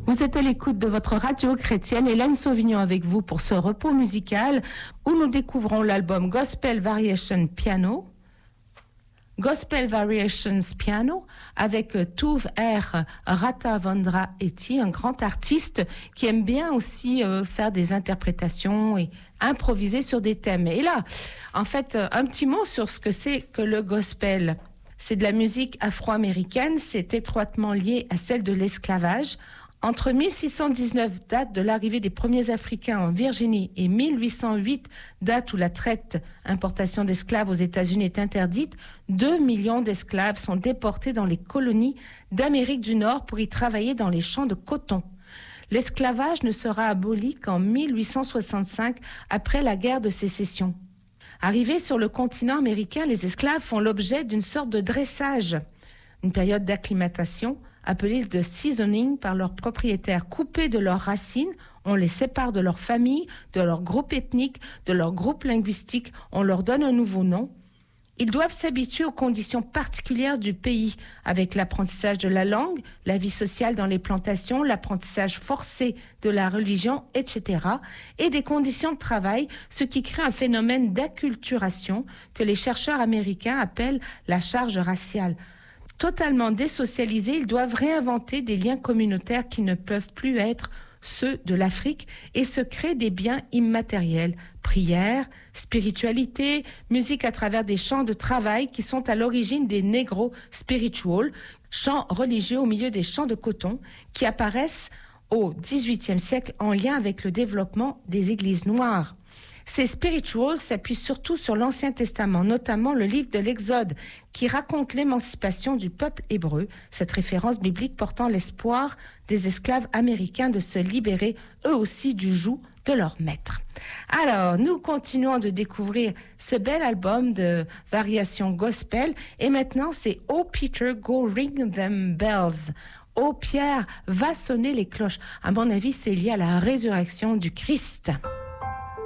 Vous êtes à l'écoute de votre radio chrétienne, Hélène Sauvignon avec vous pour ce repos musical où nous découvrons l'album Gospel Variations Piano avec Tuv R. Rathavendra Eti, un grand artiste qui aime bien aussi faire des interprétations et improviser sur des thèmes. Et là, en fait, un petit mot sur ce que c'est que le gospel. C'est de la musique afro-américaine, c'est étroitement lié à celle de l'esclavage. Entre 1619, date de l'arrivée des premiers Africains en Virginie, et 1808, date où la traite, importation d'esclaves aux États-Unis est interdite, 2 millions d'esclaves sont déportés dans les colonies d'Amérique du Nord pour y travailler dans les champs de coton. L'esclavage ne sera aboli qu'en 1865, après la guerre de sécession. Arrivés sur le continent américain, les esclaves font l'objet d'une sorte de dressage, une période d'acclimatation, appelés de seasoning par leurs propriétaires. Coupés de leurs racines, on les sépare de leur famille, de leur groupe ethnique, de leur groupe linguistique, on leur donne un nouveau nom. Ils doivent s'habituer aux conditions particulières du pays, avec l'apprentissage de la langue, la vie sociale dans les plantations, l'apprentissage forcé de la religion, etc., et des conditions de travail, ce qui crée un phénomène d'acculturation que les chercheurs américains appellent la charge raciale. Totalement désocialisés, ils doivent réinventer des liens communautaires qui ne peuvent plus être ceux de l'Afrique et se créent des biens immatériels, prière, spiritualité, musique à travers des chants de travail qui sont à l'origine des Negro Spirituals, chants religieux au milieu des champs de coton qui apparaissent au XVIIIe siècle en lien avec le développement des églises noires. Ces spirituals s'appuient surtout sur l'Ancien Testament, notamment le livre de l'Exode, qui raconte l'émancipation du peuple hébreu, cette référence biblique portant l'espoir des esclaves américains de se libérer eux aussi du joug de leur maître. Alors, nous continuons de découvrir ce bel album de variations gospel, et maintenant c'est « Oh Peter, go ring them bells ». « Oh Pierre, va sonner les cloches ». À mon avis, c'est lié à la résurrection du Christ.